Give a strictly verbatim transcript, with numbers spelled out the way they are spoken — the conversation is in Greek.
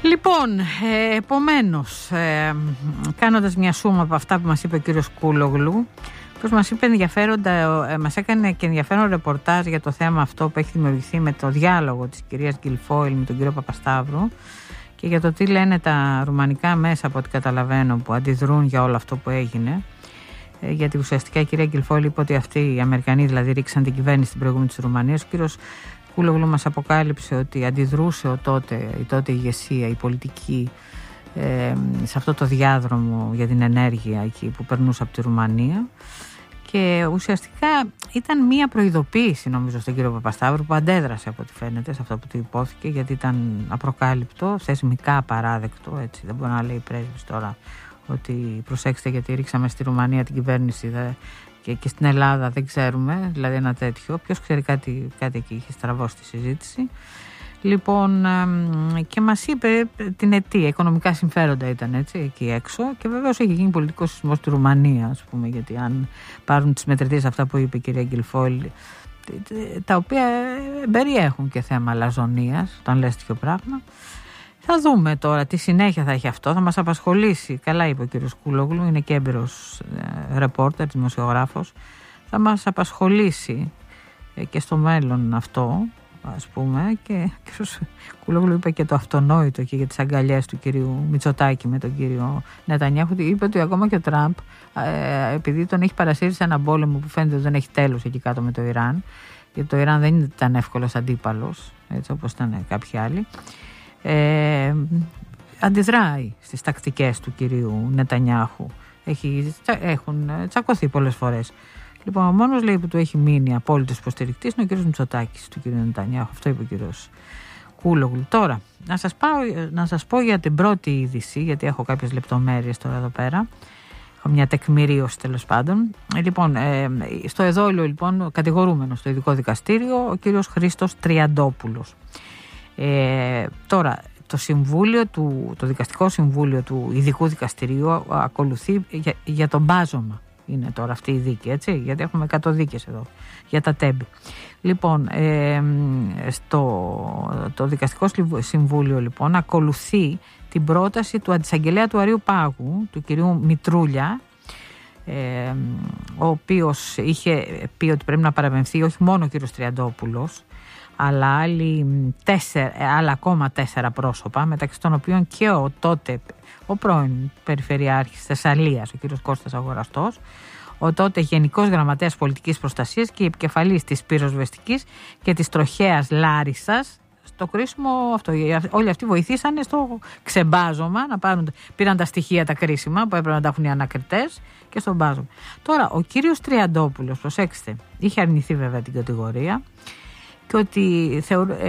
Λοιπόν, ε, επομένως, ε, κάνοντας μια σούμα από αυτά που μας είπε ο κύριος Κούλογλου, πως μας είπε ενδιαφέροντα, ε, μας έκανε και ενδιαφέρον ρεπορτάζ για το θέμα αυτό που έχει δημιουργηθεί με το διάλογο της κυρίας Γκιλφόιλ με τον κύριο Παπασταύρου και για το τι λένε τα ρουμανικά μέσα, από ό,τι καταλαβαίνω, που αντιδρούν για όλο αυτό που έγινε. Ε, γιατί ουσιαστικά η κυρία Γκιλφόιλ είπε ότι αυτοί οι Αμερικανοί δηλαδή ρίξαν την κυβέρνηση στην προηγούμενη της Ρουμανίας. Ο κύριος Κούλογλου μας αποκάλυψε ότι αντιδρούσε ο τότε, η τότε ηγεσία, η πολιτική, ε, σε αυτό το διάδρομο για την ενέργεια εκεί που περνούσε από τη Ρουμανία, και ουσιαστικά ήταν μία προειδοποίηση, νομίζω, στον κύριο Παπασταύρου, που αντέδρασε από ό,τι φαίνεται σε αυτό που του υπόθηκε, γιατί ήταν απροκάλυπτο, θεσμικά απαράδεκτο, έτσι. Δεν μπορεί να λέει η πρέσβης τώρα ότι προσέξτε γιατί ρίξαμε στη Ρουμανία την κυβέρνηση δε, και, και στην Ελλάδα δεν ξέρουμε, δηλαδή ένα τέτοιο. Ποιος ξέρει, κάτι, κάτι εκεί είχε στραβώσει τη συζήτηση. Λοιπόν, και μας είπε την αιτία, οικονομικά συμφέροντα ήταν, έτσι, εκεί έξω, και βεβαίως έχει γίνει πολιτικός σεισμός στη Ρουμανία, ας πούμε, γιατί αν πάρουν τις μετρητές αυτά που είπε η κυρία Γκιλφόιλ, τα οποία περιέχουν και θέμα αλαζονίας, όταν λες τέτοιο πράγμα. Θα δούμε τώρα τι συνέχεια θα έχει αυτό, θα μας απασχολήσει. Καλά είπε ο κύριος Κούλογλου, είναι και έμπειρος ρεπόρτερ, δημοσιογράφος. Θα μας απασχολήσει και στο μέλλον αυτό, ας πούμε. Και ο κύριος Κούλογλου είπε και το αυτονόητο και για τις αγκαλιές του κυρίου Μητσοτάκη με τον κύριο Νετανιάχου. Είπε ότι ακόμα και ο Τραμπ, επειδή τον έχει παρασύρει σε έναν πόλεμο που φαίνεται ότι δεν έχει τέλος εκεί κάτω με το Ιράν, γιατί το Ιράν δεν ήταν εύκολος αντίπαλος, έτσι όπως ήταν κάποιοι άλλοι, Ε, αντιδράει στις τακτικές του κυρίου Νετανιάχου. Έχει, έχουν τσακωθεί πολλές φορές. Λοιπόν, ο μόνος, λέει, που του έχει μείνει απόλυτος υποστηρικτής είναι ο κύριος Μητσοτάκης του κυρίου Νετανιάχου. Αυτό είπε ο κύριος Κούλογλου. Τώρα, να σας, πάω, να σας πω για την πρώτη είδηση, γιατί έχω κάποιες λεπτομέρειες τώρα εδώ πέρα. Έχω μια τεκμηρίωση, τέλος πάντων. Ε, λοιπόν, ε, στο εδόλιο, λοιπόν, κατηγορούμενος στο ειδικό δικαστήριο, ο κύριος Χρήστος Τριαντόπουλος. Ε, τώρα, το, συμβούλιο του, το δικαστικό συμβούλιο του ειδικού δικαστηρίου ακολουθεί για, για τον μπάζωμα. Είναι τώρα αυτή η δίκη, έτσι, γιατί έχουμε εκατό δίκες εδώ για τα τέμπη. Λοιπόν, ε, στο το δικαστικό συμβούλιο, λοιπόν, ακολουθεί την πρόταση του αντισαγγελέα του Αριού Πάγου, του κυρίου Μητρούλια, ε, ο οποίος είχε πει ότι πρέπει να παραπεμφθεί όχι μόνο ο κύριος Τριαντόπουλος, αλλά άλλοι τέσσερα, άλλα ακόμα τέσσερα πρόσωπα, μεταξύ των οποίων και ο τότε ο πρώην Περιφερειάρχης Θεσσαλίας, ο κύριος Κώστας Αγοραστός, ο τότε Γενικός Γραμματέας Πολιτικής Προστασίας και η επικεφαλής της πυροσβεστικής και της τροχέας Λάρισσας στο κρίσιμο αυτό. Όλοι αυτοί βοηθήσανε στο ξεμπάζωμα, να πάρουν, πήραν τα στοιχεία τα κρίσιμα που έπρεπε να τα έχουν οι ανακριτές και στο μπάζωμα. Τώρα, ο κύριος Τριαντόπουλος, προσέξτε, είχε αρνηθεί βέβαια την κατηγορία και ότι θεωρώ,